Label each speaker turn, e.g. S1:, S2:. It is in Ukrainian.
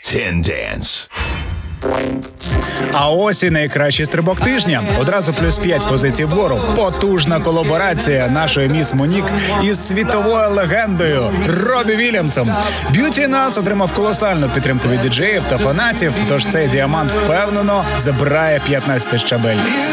S1: Ten Dance.
S2: А ось і найкращий стрибок тижня. Одразу плюс 5 позицій вгору. Потужна колаборація нашої міс Монік із світовою легендою Робі Вільямсом. Beauty Нас отримав колосальну підтримку від діджеїв та фанатів, тож цей діамант впевнено забирає 15-й щабель.